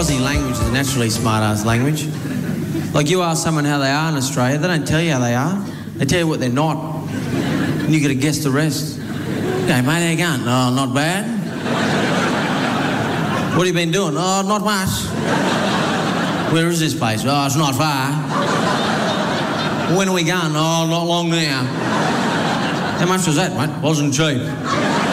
Aussie language is a naturally smart-ass language. Like, you ask someone how they are in Australia, they don't tell you how they are. They tell you what they're not. And you got to guess the rest. Okay, mate, how you going? Oh, not bad. What have you been doing? Oh, not much. Where is this place? Oh, it's not far. When are we going? Oh, not long now. How much was that, mate? Wasn't cheap.